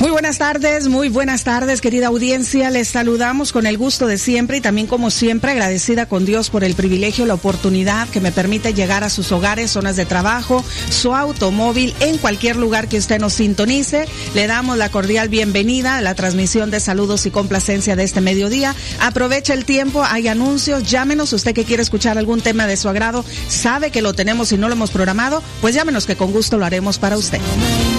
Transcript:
Muy buenas tardes, querida audiencia. Les saludamos con el gusto de siempre y también, como siempre, agradecida con Dios por el privilegio, la oportunidad que me permite llegar a sus hogares, zonas de trabajo, su automóvil, en cualquier lugar que usted nos sintonice. Le damos la cordial bienvenida a la transmisión de saludos y complacencia de este mediodía. Aproveche el tiempo, hay anuncios, llámenos. Usted que quiere escuchar algún tema de su agrado, sabe que lo tenemos y no lo hemos programado, pues llámenos que con gusto lo haremos para usted.